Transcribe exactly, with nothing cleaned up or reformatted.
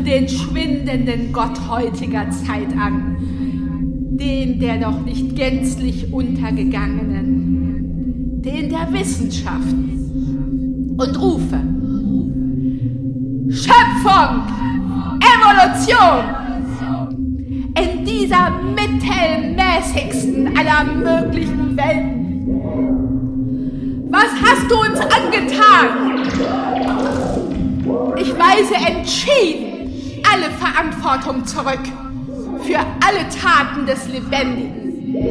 den schwindenden Gott heutiger Zeit an, den der noch nicht gänzlich untergegangenen, den der Wissenschaft, und rufe: Schöpfung, Evolution, in dieser mittelmäßigsten aller möglichen Welten. Was hast du uns angetan? Ich weise entschieden alle Verantwortung zurück für alle Taten des Lebendigen.